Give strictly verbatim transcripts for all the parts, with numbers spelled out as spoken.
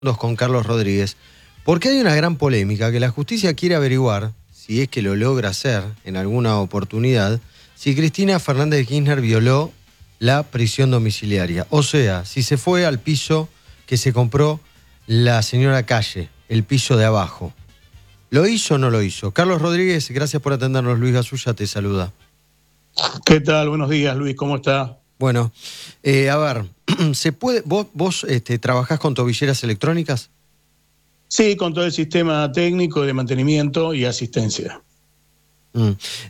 Con Carlos Rodríguez, porque hay una gran polémica que la justicia quiere averiguar, si es que lo logra hacer en alguna oportunidad, si Cristina Fernández de Kirchner violó la prisión domiciliaria. O sea, si se fue al piso que se compró la señora Calle, el piso de abajo. ¿Lo hizo o no lo hizo? Carlos Rodríguez, gracias por atendernos. Luis Gasulla te saluda. ¿Qué tal? Buenos días, Luis, ¿cómo está? Bueno, eh, a ver, ¿se puede, vos, vos este, trabajás con tobilleras electrónicas? Sí, con todo el sistema técnico de mantenimiento y asistencia. Mm.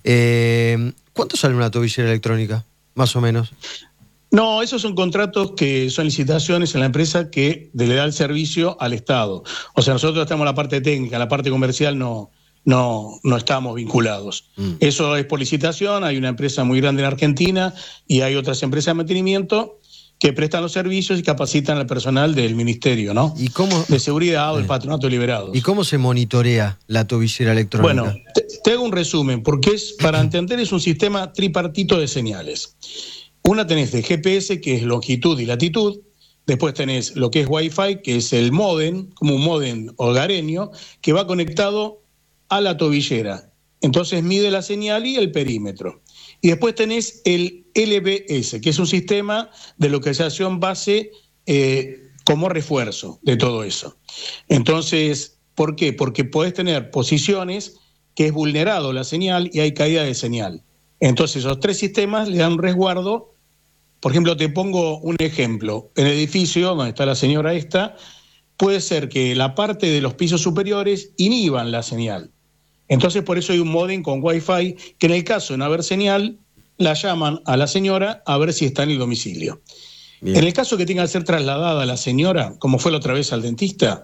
Eh, ¿Cuánto sale una tobillera electrónica, más o menos? No, esos son contratos que son licitaciones en la empresa que le da el servicio al Estado. O sea, nosotros estamos en la parte técnica, en la parte comercial no, no, no estamos vinculados. Mm. Eso es por licitación, hay una empresa muy grande en Argentina y hay otras empresas de mantenimiento que prestan los servicios y capacitan al personal del ministerio, ¿no? ¿Y cómo, de seguridad o del patronato de liberados. ¿Y cómo se monitorea la tobillera electrónica? Bueno, te, te hago un resumen, porque es para entender es un sistema tripartito de señales. Una tenés de G P S, que es longitud y latitud. Después tenés lo que es Wi-Fi, que es el módem, como un módem hogareño, que va conectado a la tobillera. Entonces mide la señal y el perímetro. Y después tenés el L B S, que es un sistema de localización base eh, como refuerzo de todo eso. Entonces, ¿por qué? Porque podés tener posiciones que es vulnerado la señal y hay caída de señal. Entonces, esos tres sistemas le dan un resguardo. Por ejemplo, te pongo un ejemplo. En el edificio donde está la señora esta, puede ser que la parte de los pisos superiores inhiban la señal. Entonces, por eso hay un módem con Wi-Fi que en el caso de no haber señal, la llaman a la señora a ver si está en el domicilio. Bien. En el caso que tenga que ser trasladada la señora, como fue la otra vez al dentista,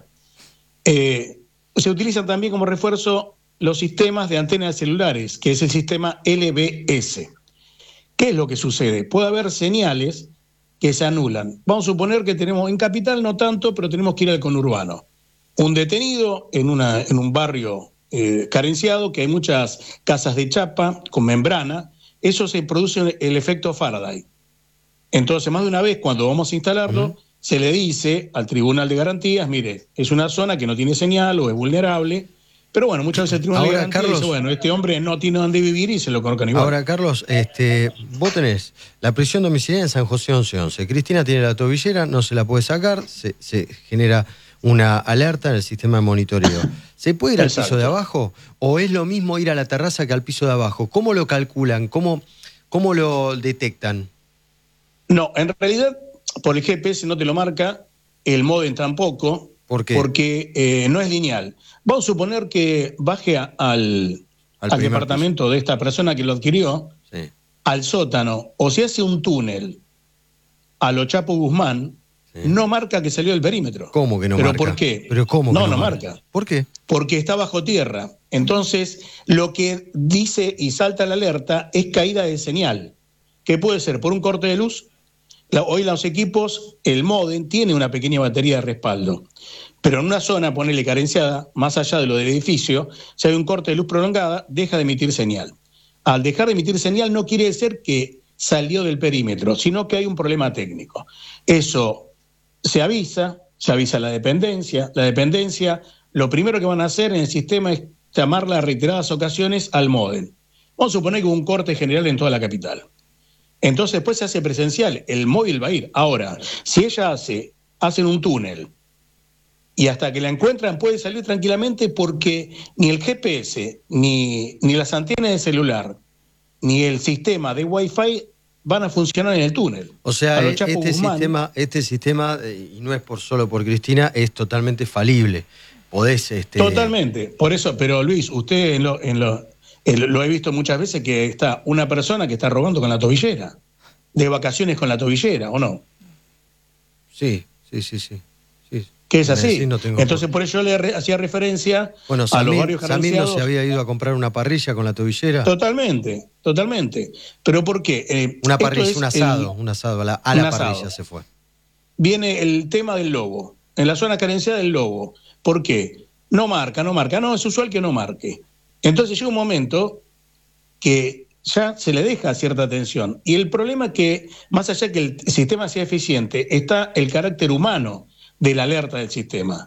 eh, se utilizan también como refuerzo los sistemas de antenas de celulares, que es el sistema L B S. ¿Qué es lo que sucede? Puede haber señales que se anulan. Vamos a suponer que tenemos, en Capital no tanto, pero tenemos que ir al conurbano. Un detenido en, una, en un barrio eh, carenciado, que hay muchas casas de chapa con membrana, eso se produce el efecto Faraday. Entonces, más de una vez, cuando vamos a instalarlo, uh-huh. se le dice al Tribunal de Garantías, mire, es una zona que no tiene señal o es vulnerable. Pero bueno, muchas veces el Tribunal Ahora, de Garantía Carlos, dice, bueno, este hombre no tiene dónde vivir y se lo colocan igual. Ahora, Carlos, este, vos tenés la prisión domiciliaria en San José once once. Cristina tiene la tobillera, no se la puede sacar, se, se genera una alerta en el sistema de monitoreo. ¿Se puede ir Exacto. al piso de abajo? ¿O es lo mismo ir a la terraza que al piso de abajo? ¿Cómo lo calculan? ¿Cómo, cómo lo detectan? No, en realidad, por el G P S no te lo marca, el módem tampoco. ¿Por qué? Porque eh, no es lineal. Vamos a suponer que baje a, al, al, al departamento piso. de esta persona que lo adquirió, sí. al sótano, o se hace un túnel a lo Chapo Guzmán, sí. no marca que salió del perímetro. ¿Cómo que no ¿Pero marca? por qué? ¿Pero cómo no, que no, no marca? marca. ¿Por qué? Porque está bajo tierra. Entonces, lo que dice y salta la alerta es caída de señal, que puede ser por un corte de luz. La, hoy los equipos, el módem tiene una pequeña batería de respaldo. Pero en una zona, ponele carenciada, más allá de lo del edificio, si hay un corte de luz prolongada, deja de emitir señal. Al dejar de emitir señal no quiere decir que salió del perímetro, sino que hay un problema técnico. Eso se avisa, se avisa a la dependencia. La dependencia, lo primero que van a hacer en el sistema es llamarla a reiteradas ocasiones al módem. Vamos a suponer que hubo un corte general en toda la capital. Entonces después se hace presencial, el móvil va a ir. Ahora, si ella hace, hacen un túnel, y hasta que la encuentran puede salir tranquilamente porque ni el G P S, ni, ni las antenas de celular, ni el sistema de Wi-Fi van a funcionar en el túnel. O sea, este Guzmán, sistema, este sistema, y no es por solo por Cristina, es totalmente falible. Podés, este... Totalmente. Por eso, pero Luis, usted en lo, en lo, en lo he visto muchas veces que está una persona que está robando con la tobillera, de vacaciones con la tobillera, ¿o no? Sí, sí, sí, sí. sí. Que es así. No Entonces, por eso yo le re, hacía referencia bueno, a los barrios carenciados. ¿Samir no se había ido a comprar una parrilla con la tobillera? Totalmente, totalmente. ¿Pero por qué? Eh, una parrilla, un asado, el, un asado, a la, a la parrilla asado. se fue. Viene el tema del lobo. En la zona carenciada del lobo. ¿Por qué? No marca, no marca. No, es usual que no marque. Entonces llega un momento que ya se le deja cierta atención. Y el problema es que, más allá que el sistema sea eficiente, está el carácter humano de la alerta del sistema.